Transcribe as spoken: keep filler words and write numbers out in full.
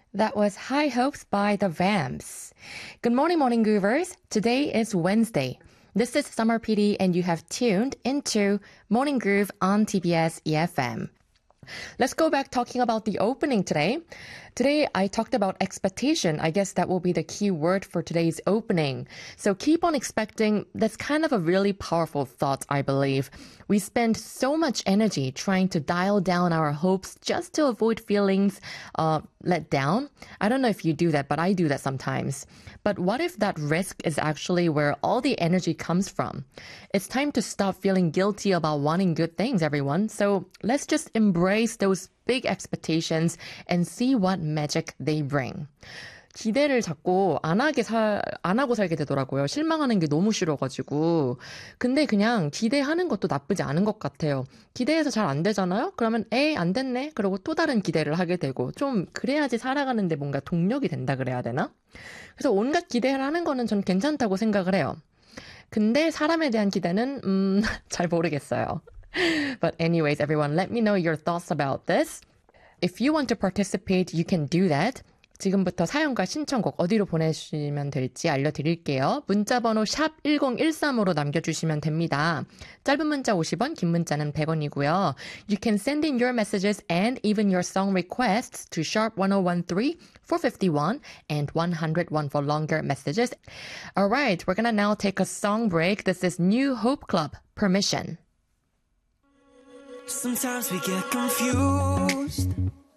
That was High Hopes by the Vamps. Good morning, Morning Groovers. Today is Wednesday. This is Summer P D and you have tuned into Morning Groove on T B S E F M. Let's go back talking about the opening today. Today, I talked about expectation. I guess that will be the key word for today's opening. So keep on expecting. That's kind of a really powerful thought, I believe. We spend so much energy trying to dial down our hopes just to avoid feelings uh, let down. I don't know if you do that, but I do that sometimes. But what if that risk is actually where all the energy comes from? It's time to stop feeling guilty about wanting good things, everyone. So let's just embrace those big expectations and see what magic they bring. 기대를 자꾸 안 하게 사, 안 하고 살게 되더라고요. 실망하는 게 너무 싫어가지고. 근데 그냥 기대하는 것도 나쁘지 않은 것 같아요. 기대해서 잘 안 되잖아요? 그러면 에이, 안 됐네? 그리고 또 다른 기대를 하게 되고. 좀 그래야지 살아가는데 뭔가 동력이 된다 그래야 되나? 그래서 온갖 기대를 하는 거는 전 괜찮다고 생각을 해요. 근데 사람에 대한 기대는 음, 잘 모르겠어요. But anyways, everyone, let me know your thoughts about this. If you want to participate, you can do that. 지금부터 사연과 신청곡 어디로 보내주시면 될지 알려드릴게요. 문자번호 샵 일공일삼으로 남겨주시면 됩니다. 짧은 문자 오십 원, 긴 문자는 백 원이고요. You can send in your messages and even your song requests to sharp ten thirteen, four fifty-one, and one oh one for longer messages. Alright, we're gonna now take a song break. This is New Hope Club, Permission. Sometimes we get confused